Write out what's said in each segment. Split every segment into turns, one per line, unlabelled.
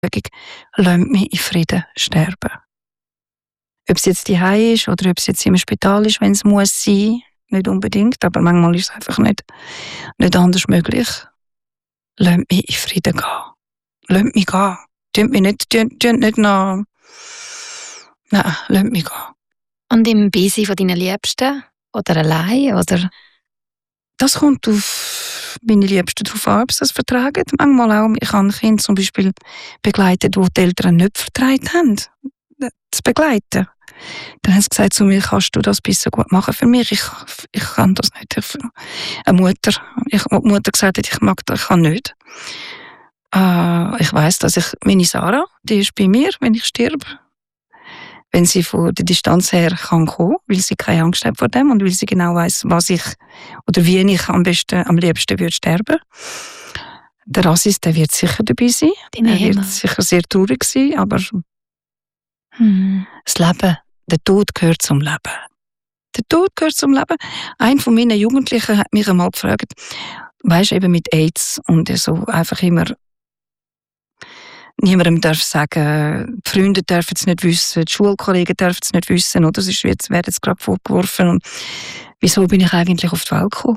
Lasst mich in Frieden sterben. Ob es jetzt daheim ist oder ob es jetzt im Spital ist, wenn es muss sein, nicht unbedingt, aber manchmal ist es einfach nicht anders möglich. Lasst mich in Frieden gehen. Lasst mich gehen. Tönt nicht noch... Nein, lasst mich gehen.
Und im Beisein von deinen Liebsten? Oder allein? Oder?
Das kommt auf meine Liebsten drauf an, ob sie das vertragen. Manchmal auch. Ich habe Kinder zum Beispiel begleitet, die die Eltern nicht vertragen haben, zu begleiten. Dann haben sie gesagt zu mir, kannst du das besser gut machen für mich? Ich kann das nicht. Die Mutter gesagt hat, ich kann nicht. Ich weiss, dass meine Sarah, die ist bei mir, wenn ich sterbe. Wenn sie von der Distanz her kann kommen, weil sie keine Angst hat vor dem und weil sie genau weiss, wie ich am liebsten würde sterben. Der Rassis, der wird sicher dabei sein. Er wird sicher sehr traurig sein, aber das Leben, der Tod gehört zum Leben. Der Tod gehört zum Leben. Ein von meinen Jugendlichen hat mich einmal gefragt, weisst eben mit AIDS und so einfach immer niemandem darf sagen, die Freunde dürfen es nicht wissen, die Schulkollegen dürfen es nicht wissen, oder? Sonst wird es gerade vorgeworfen. Und wieso bin ich eigentlich auf die Welt gekommen?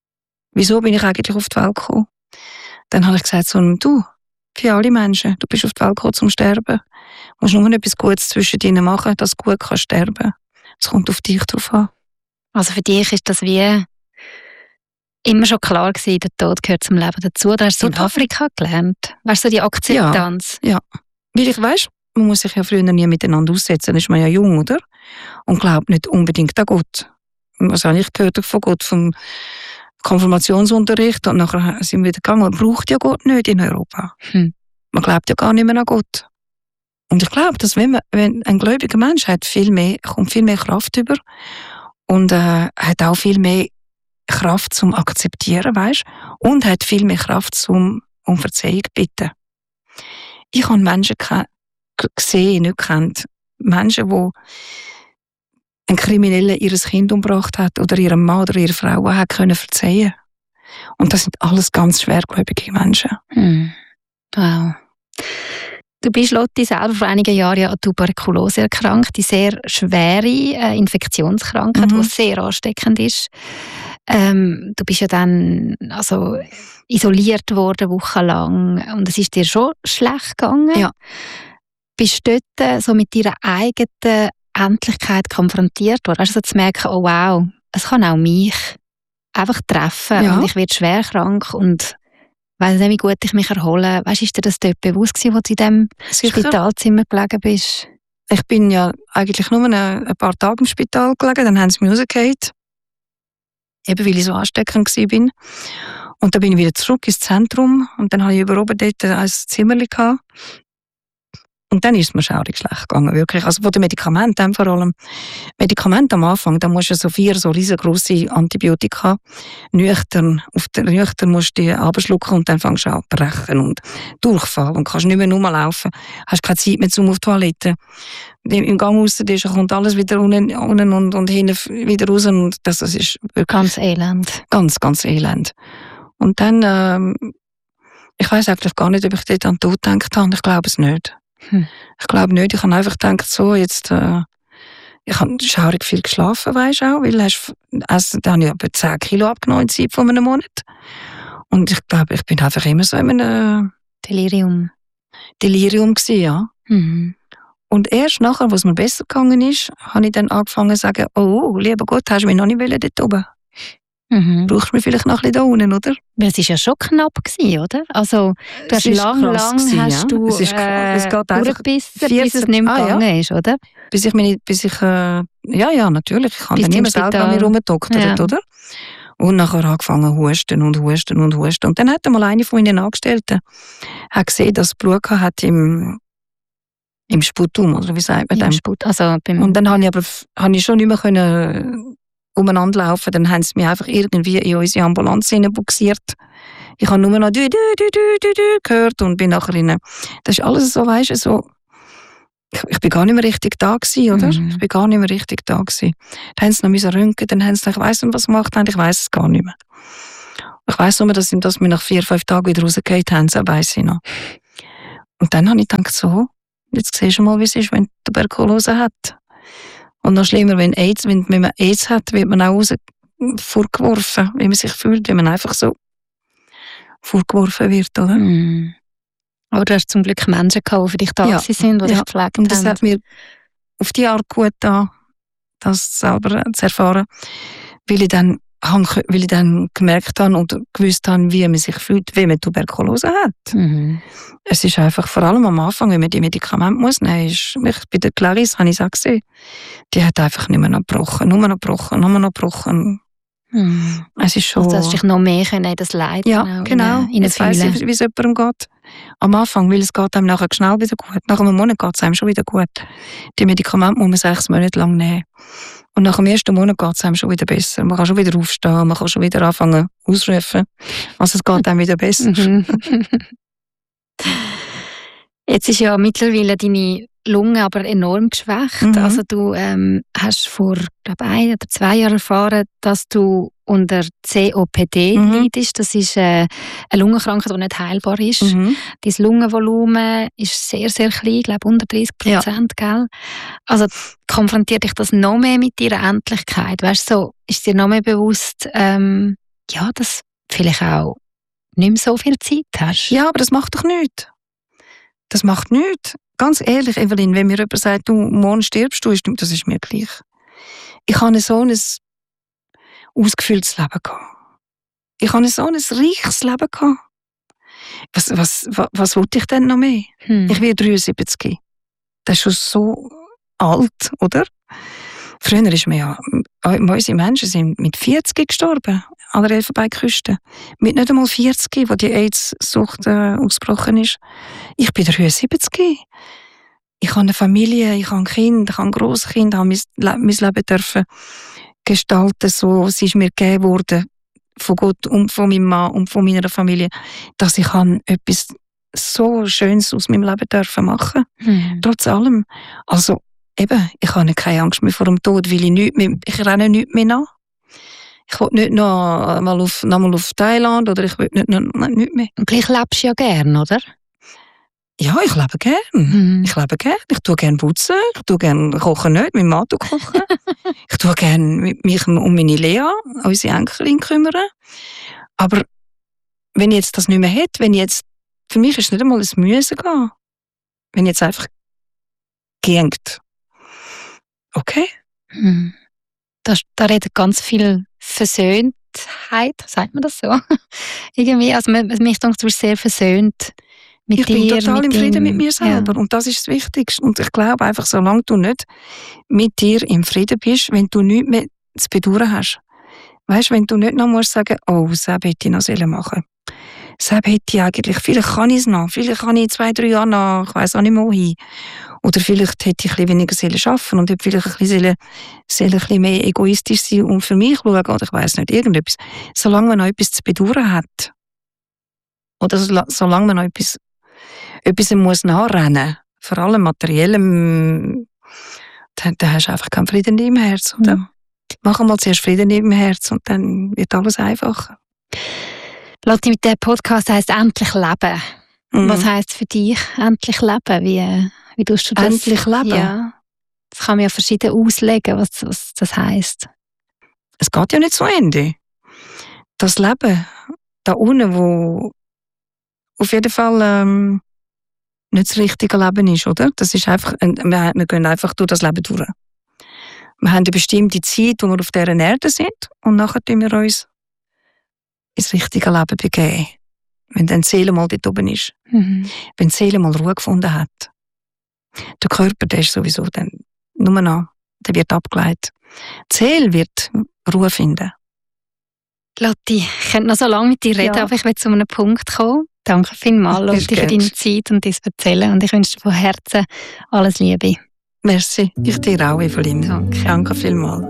Dann habe ich gesagt, du, für alle Menschen, du bist auf die Welt gekommen zum Sterben. Du musst nur etwas Gutes zwischen ihnen machen, dass du gut kannst sterben. Es kommt auf dich drauf an.
Also für dich ist das wie immer schon klar gewesen, der Tod gehört zum Leben dazu. Du hast es in Afrika gelernt. Weißt du, die Akzeptanz?
Ja. Weil ich weiss, man muss sich ja früher nie miteinander aussetzen, dann ist man ja jung, oder? Und glaubt nicht unbedingt an Gott. Was habe ich gehört von Gott, vom Konfirmationsunterricht, und nachher sind wir wieder gegangen. Man braucht ja Gott nicht in Europa. Man glaubt ja gar nicht mehr an Gott. Und ich glaube, dass wenn ein gläubiger Mensch hat kommt viel mehr Kraft über und hat auch viel mehr Kraft zum Akzeptieren, weisst, und hat viel mehr Kraft um Verzeihung bitten. Ich habe Menschen gesehen, nicht kennt, Menschen, die ein Krimineller ihr Kind umgebracht hat oder ihrem Mann oder ihrer Frau hat können verzeihen. Und das sind alles ganz schwergläubige Menschen.
Wow. Du bist, Lotti, selber vor einigen Jahren an Tuberkulose erkrankt, die sehr schwere Infektionskrankheit, die sehr ansteckend ist. Du bist ja dann isoliert worden, wochenlang, und es ist dir schon schlecht gegangen.
Ja.
Bist du dort so mit deiner eigenen Endlichkeit konfrontiert worden? Also zu merken, oh wow, es kann auch mich einfach treffen, und ich werde schwer krank und weiss nicht, wie gut ich mich erhole. Weißt, ist dir das dort bewusst gewesen, als du in diesem Spitalzimmer gelegen bist?
Ich bin ja eigentlich nur ein paar Tage im Spital gelegen, dann haben sie mich rausgehauen. Eben weil ich so ansteckend war. Und dann bin ich wieder zurück ins Zentrum und dann hatte ich über oben dort ein Zimmerchen gehabt. Und dann ist es mir schaurig schlecht gegangen, wirklich. Also von den Medikamenten vor allem. Medikamente am Anfang, da musst du 4 so riesengroße Antibiotika nüchtern musst du die abschlucken und dann fängst du an zu brechen und Durchfall und kannst nicht mehr rumlaufen. Hast keine Zeit mehr zum auf die Toilette. Im Gang raus kommt alles wieder unten und hinten wieder raus und das ist wirklich
ganz elend.
Ganz, ganz elend. Und dann, ich weiss eigentlich gar nicht, ob ich dort an den Tod gedacht habe. Ich glaube es nicht. Ich glaube nicht. Ich habe einfach gedacht, so, jetzt, ich habe schaurig viel geschlafen, weisst auch, weil dann habe ich etwa 10 Kilo abgenommen in der Zeit von einem Monat. Und ich glaube, ich bin einfach immer so in einem Delirium gewesen, ja. Und erst nachher, wo es mir besser gegangen ist, habe ich dann angefangen zu sagen, oh, lieber Gott, hast du mich noch nicht dort oben? Brauchst du mich vielleicht noch ein bisschen da unten, oder?
Weil es war ja schon knapp gewesen, oder? Also, du hast lang hast du durchgebissen, bis es nicht mehr gegangen ist, oder?
Ja, natürlich. Ich habe dann immer selber an mir rumgedoktert, oder? Und nachher angefangen husten. Und dann hat einmal eine von meinen Angestellten gesehen, dass Blut hat im Sputum, oder wie sagt man das? Und dann habe ich schon nicht mehr umeinander laufen, dann haben sie mich einfach irgendwie in unsere Ambulanz hineinbuxiert. Ich habe nur noch du gehört und bin nachher rein. Das ist alles so, weisst du, so. Ich bin gar nicht mehr richtig da gewesen, oder? Ich bin gar nicht mehr richtig da gewesen. Dann haben sie noch röntgen, dann haben sie noch, ich weiss nicht, was sie gemacht haben, ich weiss es gar nicht mehr. Ich weiss nur, dass wir nach 4-5 Tagen wieder rausgehauen haben, das weiss ich noch. Und dann habe ich gedacht, so, jetzt siehst du mal, wie es ist, wenn du Tuberkulose hat. Und noch schlimmer, wenn man AIDS hat, wird man auch vorgeworfen, wie man sich fühlt, wenn man einfach so vorgeworfen wird, oder?
Mm. Aber du hast zum Glück Menschen gehabt, die für dich da sind, die dich gepflegt haben.
Und das hat mir auf die Art gut getan, das selber zu erfahren, weil ich dann gemerkt habe und gewusst habe, wie man sich fühlt, wenn man Tuberkulose hat.
Mhm.
Es ist einfach, vor allem am Anfang, wenn man die Medikamente muss nehmen muss, bei der Clarisse habe ich es auch gesehen, die hat einfach nicht mehr noch gebrochen, nur noch gebrochen.
Mhm.
Es ist schon...
Also hast du dich noch mehr in das Leid
genau. Jetzt weiss ich, wie es jemandem geht. Am Anfang, weil es geht einem nachher schnell wieder gut. Nach einem Monat geht es einem schon wieder gut. Die Medikamente muss man 6 Monate lang nehmen. Und nach dem ersten Monat geht es einem schon wieder besser. Man kann schon wieder aufstehen, man kann schon wieder anfangen ausrufen. Also es geht einem wieder besser.
Jetzt ist ja mittlerweile deine Lunge aber enorm geschwächt.
Mhm.
Also du hast vor, glaube 1 oder 2 Jahren erfahren, dass du unter COPD leidest. Das ist eine Lungenkrankheit, die nicht heilbar ist.
Mhm.
Dein Lungenvolumen ist sehr, sehr klein, ich glaube unter 30%, gell? Also konfrontiert dich das noch mehr mit deiner Endlichkeit? Weißt du, so, ist dir noch mehr bewusst, dass vielleicht auch nicht mehr so viel Zeit hast?
Ja, aber das macht doch nichts. Das macht nichts. Ganz ehrlich, Evelyn, wenn mir jemand sagt, du, morgen stirbst du, das ist mir gleich. Ich habe so ein ausgefülltes Leben gehabt. Ich habe so ein reiches Leben gehabt. Was wollte ich denn noch mehr? Ich bin 73. Das ist schon so alt, oder? Früher ist man unsere Menschen sind mit 40 gestorben, an der Elfenbeinküste. Mit nicht einmal 40, wo die AIDS-Sucht ausgebrochen ist. Ich bin 73. Ich habe eine Familie, ich habe ein Kind, ich habe ein Grosskind, ich habe mein Leben dürfen gestalten, so es ist mir gegeben worden von Gott und von meinem Mann und von meiner Familie, dass ich etwas so Schönes aus meinem Leben dürfen machen. Trotz allem. Also eben, ich habe keine Angst mehr vor dem Tod, weil ich renne nichts mehr nach. Ich will nicht noch mal auf Thailand oder ich will nicht mehr.
Und gleich lebst du ja gern, oder?
Ja, ich lebe gern. Ich lebe gern. Ich tue gern putzen. Ich tue gern kochen nicht. Mein Mann tut kochen. Ich tue gern mich um meine Lea, unsere Enkelin, kümmern. Aber wenn ich jetzt das nicht mehr hätte, für mich ist es nicht einmal ein Müssen gehen. Wenn ich jetzt einfach geht. Okay?
Da redet ganz viel Versöhntheit, sagt man das so? Irgendwie, also mich denkt, du bist sehr versöhnt mit dir.
Ich bin total im Frieden mit mir selber und das ist das Wichtigste. Und ich glaube einfach, solange du nicht mit dir im Frieden bist, wenn du nichts mehr zu bedauern hast. Weißt du, wenn du nicht noch musst sagen, oh, das hätte ich noch machen. Das hätte ich eigentlich, vielleicht kann ich es noch, vielleicht kann ich 2-3 Jahre noch, ich weiss auch nicht mehr hin. Oder vielleicht hätte ich ein bisschen weniger arbeiten und hätte vielleicht ein bisschen mehr egoistisch sein und für mich schauen, oder ich weiss nicht, irgendetwas. Solange man noch etwas zu bedauern hat, oder solange man noch etwas muss nachrennen, vor allem materiellem, dann hast du einfach keinen Frieden im Herz, oder? Mach einmal zuerst Frieden im Herz und dann wird alles einfacher.
Lotti, mit dem Podcast heisst «Endlich leben». Was heisst für dich «Endlich leben»? Wie tust du das?
Endlich leben?
Ja. Das kann man ja verschieden auslegen, was das heisst.
Es geht ja nicht zu Ende. Das Leben da unten, wo auf jeden Fall nicht das richtige Leben ist, oder? Das ist einfach, wir gehen einfach durch das Leben durch. Wir haben eine bestimmte Zeit, wo wir auf dieser Erde sind und nachher tun wir uns ins richtige Leben begeben. Wenn dann die Seele mal dort oben ist. Wenn die Seele mal Ruhe gefunden hat. Der Körper, der ist sowieso dann nur noch, der wird abgeleitet. Die Seele wird Ruhe finden.
Lotti, ich könnte noch so lange mit dir reden, aber ich will zu einem Punkt kommen. Danke vielmals, Lotti, für deine Zeit und dein Erzählen. Und ich wünsche dir von Herzen alles Liebe.
Merci. Ich dir auch, Evelyn. Danke vielmals.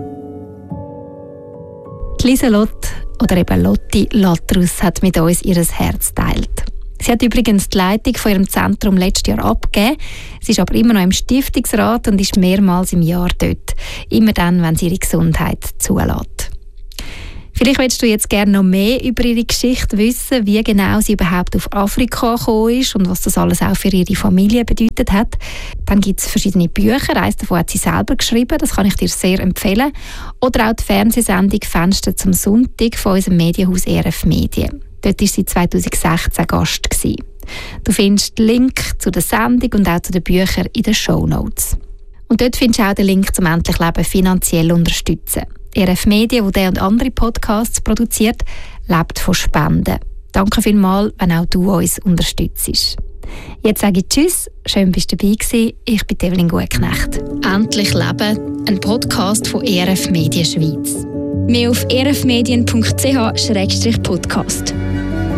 Lieselotte, oder eben Lotti Lattrus, hat mit uns ihr Herz geteilt. Sie hat übrigens die Leitung von ihrem Zentrum letztes Jahr abgegeben. Sie ist aber immer noch im Stiftungsrat und ist mehrmals im Jahr dort. Immer dann, wenn sie ihre Gesundheit zulässt. Vielleicht willst du jetzt gerne noch mehr über ihre Geschichte wissen, wie genau sie überhaupt auf Afrika gekommen ist und was das alles auch für ihre Familie bedeutet hat. Dann gibt es verschiedene Bücher, eines davon hat sie selber geschrieben, das kann ich dir sehr empfehlen. Oder auch die Fernsehsendung «Fenster zum Sonntag» von unserem Medienhaus ERF Medien. Dort war sie 2016 Gast gewesen. Du findest den Link zu der Sendung und auch zu den Büchern in den Shownotes. Und dort findest du auch den Link zum «Endlich Leben» finanziell unterstützen. ERF Medien, die und andere Podcasts produziert, lebt von Spenden. Danke vielmals, wenn auch du uns unterstützt. Jetzt sage ich Tschüss, schön bist du dabei gewesen. Ich bin Evelyn Gutknecht. «Endlich Leben», ein Podcast von ERF Medien Schweiz.
Mehr auf erfmedien.ch/podcast.